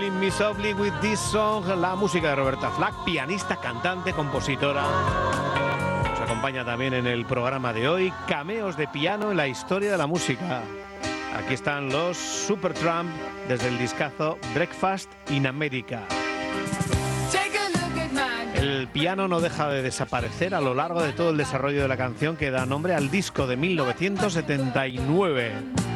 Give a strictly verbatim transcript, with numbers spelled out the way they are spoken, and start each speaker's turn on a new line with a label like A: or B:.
A: Killing Me Softly with This Song, la música de Roberta Flack, pianista, cantante, compositora. Nos acompaña también en el programa de hoy, cameos de piano en la historia de la música. Aquí están los Supertramp desde el discazo Breakfast in America. El piano no deja de desaparecer a lo largo de todo el desarrollo de la canción que da nombre al disco de mil novecientos setenta y nueve.